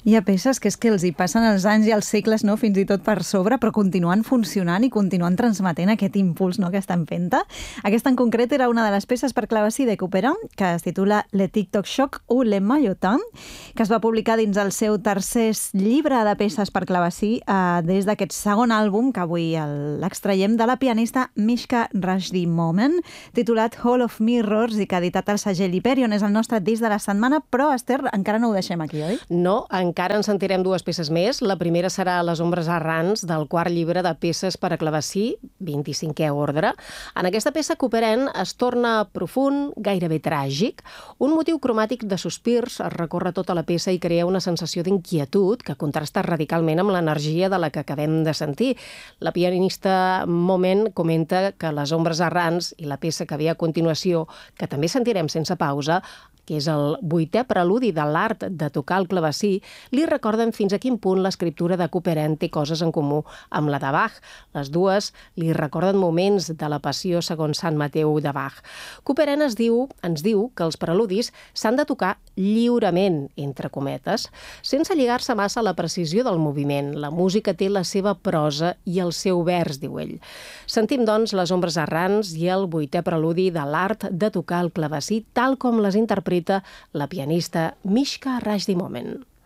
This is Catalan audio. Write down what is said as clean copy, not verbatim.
Hi ha peces que és que els hi passen els anys i els segles, no?, fins i tot per sobre, però continuen funcionant i continuen transmetent aquest impuls, no?, que estan fent-te. Aquesta en concret era una de les peces per clavecí de Couperin, que es titula Le TikTok Choc ou Le Maillotin, que es va publicar dins el seu tercer llibre de peces per clavecí des d'aquest segon àlbum, que avui l'extraiem, de la pianista Mishka Rajdimomen, titulat Hall of Mirrors, i que ha editat el segell Hyperion. És el nostre disc de la setmana, però, Esther, encara no ho deixem aquí, oi? No, encara en sentirem dues peces més. La primera serà Les ombres errants, del quart llibre de peces per a clavecí, 25è ordre. En aquesta peça, Couperin es torna profund, gairebé tràgic. Un motiu cromàtic de sospirs recorre tota la peça i crea una sensació d'inquietud que contrasta radicalment amb l'energia de la que acabem de sentir. La pianista Moment comenta que Les ombres errants i la peça que ve a continuació, que també sentirem sense pausa, que és el 8è preludi de l'art de tocar el clavecí, li recorden fins a quin punt l'escriptura de Couperin té coses en comú amb la de Bach. Les dues li recorden moments de la passió segons Sant Mateu de Bach. Couperin ens diu que els preludis s'han de tocar lliurement, entre cometes, sense lligar-se massa a la precisió del moviment. La música té la seva prosa i el seu vers, diu ell. Sentim, doncs, Les ombres errants i el 8è preludi de l'art de tocar el clavecí, tal com les interpreta la pianista Mishka Rajdimomen.